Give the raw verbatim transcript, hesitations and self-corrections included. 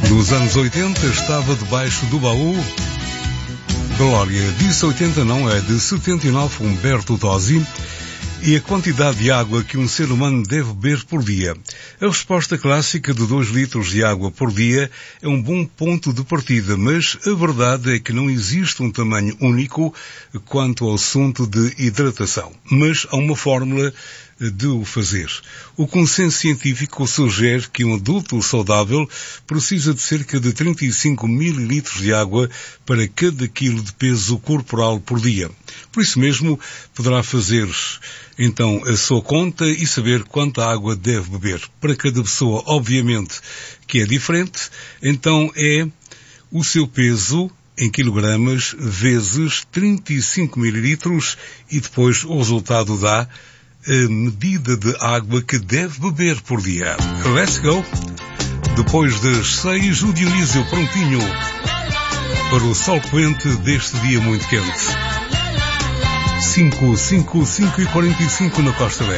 Nos anos oitenta estava debaixo do baú. Glória, disse oitenta não, é de setenta e nove, Humberto Tozzi. E a quantidade de água que um ser humano deve beber por dia? A resposta clássica de dois litros de água por dia é um bom ponto de partida, mas a verdade é que não existe um tamanho único quanto ao assunto de hidratação. Mas há uma fórmula de o fazer. O consenso científico sugere que um adulto saudável precisa de cerca de trinta e cinco mililitros de água para cada quilo de peso corporal por dia. Por isso mesmo, poderá fazer então a sua conta e saber quanta água deve beber. Para cada pessoa, obviamente, que é diferente, então é o seu peso em quilogramas vezes trinta e cinco mililitros e depois o resultado dá a medida de água que deve beber por dia. Let's go! Depois das seis, o Dionísio prontinho para o sol quente deste dia muito quente. cinco, cinco, cinco e quarenta e cinco na Costa Leste.